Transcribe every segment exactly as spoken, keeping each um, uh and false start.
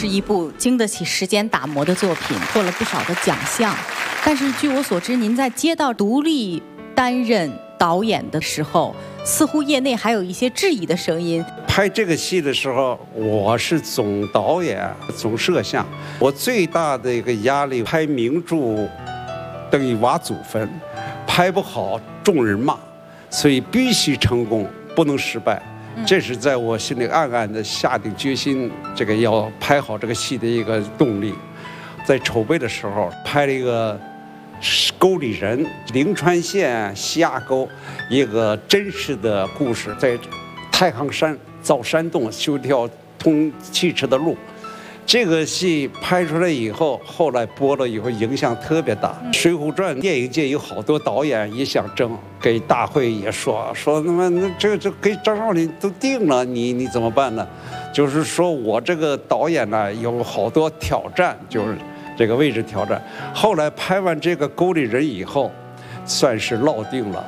是一部经得起时间打磨的作品，获了不少的奖项。但是据我所知，您在接到独立担任导演的时候，似乎业内还有一些质疑的声音。 拍这个戏的时候，我是总导演、总摄像，我最大的一个压力，拍名著等于挖祖坟，拍不好众人骂，所以必须成功，不能失败。这是在我心里暗暗的下定决心，这个要拍好这个戏的一个动力。在筹备的时候，拍了一个沟里人，灵川县西崖沟一个真实的故事，在太行山造山洞修一条通汽车的路。这个戏拍出来以后，后来播了以后影响特别大。《水浒传》电影界有好多导演也想争，给大会也说说他妈那这这给张少林都定了，你你怎么办呢？就是说我这个导演呢有好多挑战，就是这个位置挑战。后来拍完这个沟里人以后，算是落定了。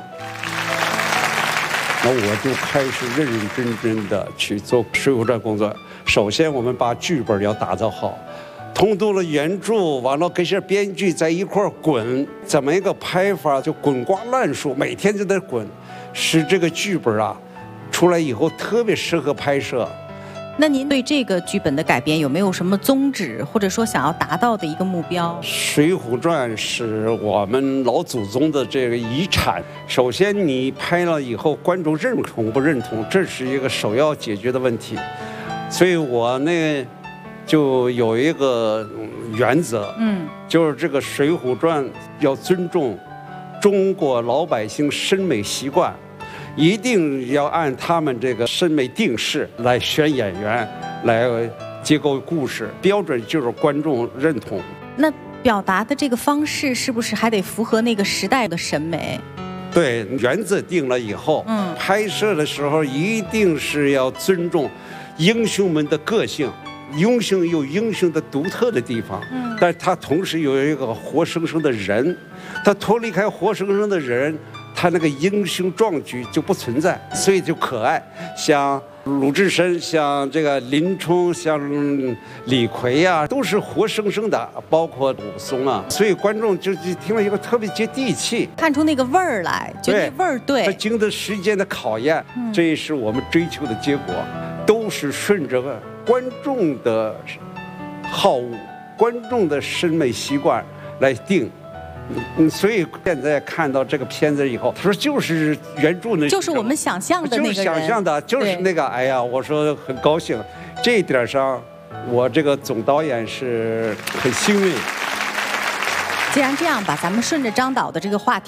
那我就开始认认真真的去做《水浒传》工作。首先，我们把剧本要打造好，通读了原著，完了跟些编剧在一块儿滚，怎么一个拍法就滚瓜烂熟，每天就在滚，使这个剧本啊出来以后特别适合拍摄。 那您对这个剧本的改编有没有什么宗旨，或者说想要达到的一个目标？ 《水浒传》是我们老祖宗的这个遗产。首先，你拍了以后，观众认同不认同，这是一个首要解决的问题。所以我呢，就有一个原则，嗯，就是这个《水浒传》要尊重中国老百姓审美习惯。一定要按他们这个审美定式来选演员，来结构故事，标准就是观众认同。 那表达的这个方式是不是还得符合那个时代的审美？ 对，原则定了以后，嗯，拍摄的时候一定是要尊重英雄们的个性，英雄有英雄的独特的地方，嗯，但他同时有一个活生生的人，他脱离开活生生的人，他那个英雄壮举就不存在，所以就可爱。像鲁智深，像这个林冲，像李逵呀、啊，都是活生生的，包括武松啊，所以观众就听了以后特别接地气， 看出那个味儿来，觉得味儿对。 他经得时间的考验，嗯，这也是我们追求的结果，都是顺着观众的好恶、观众的审美习惯来定。嗯，所以现在看到这个片子以后，他说就是原著那， 就是我们想象的那个人， 就是想象的，就是那个。哎呀，我说很高兴，这一点上，我这个总导演是很欣慰。 既然这样吧，咱们顺着张导的这个话题。